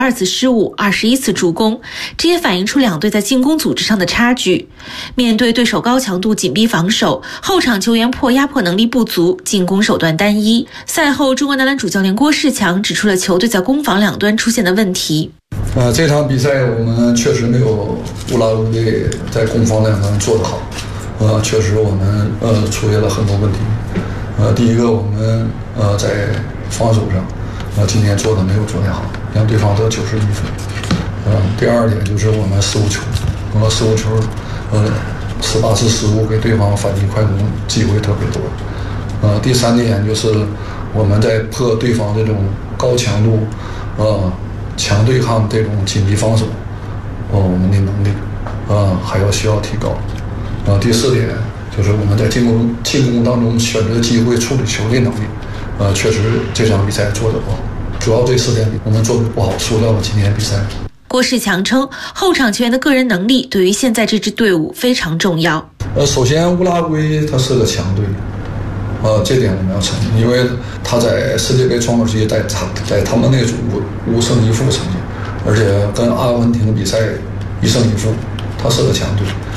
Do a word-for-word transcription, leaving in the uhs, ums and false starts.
二次失误，二十一次助攻，这也反映出两队在进攻组织上的差距。面对对手高强度紧逼防守，后场球员破压迫能力不足，进攻手段单一。赛后，中国男篮主教练郭士强指出了球队在攻防两端出现的问题。 呃，这场比赛我们确实没有乌拉圭在攻防两端做得好，呃，确实我们呃出现了很多问题。呃，第一个我们呃在防守上，呃今天做的没有昨天好，让对方得九十一分。呃，第二点就是我们失误球，我们失误球，呃，十八次失误给对方反击快攻机会特别多。呃，第三点就是我们在破对方这种高强度，呃。强对抗这种紧急防守，呃，我们的能力，呃，还要需要提高。呃，第四点就是我们在进攻进攻当中选择机会处理球的能力，呃，确实这场比赛做得不好。主要这四点我们做得不好，输掉了今天比赛。 郭士强称，后场球员的个人能力对于现在这支队伍非常重要。 呃，首先乌拉圭它是个强队。呃，这点我们要承认，因为他在世界杯窗口期，在他在他们那组五胜一负成绩，而且跟阿根廷比赛一胜一负，他是个强队。